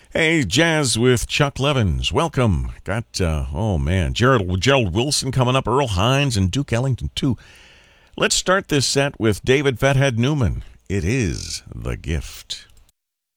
Hey, Jazz with Chuck Levins. Welcome. Got, Gerald Wilson coming up, Earl Hines, and Duke Ellington, too. Let's start this set with David Fathead Newman. It is The Gift.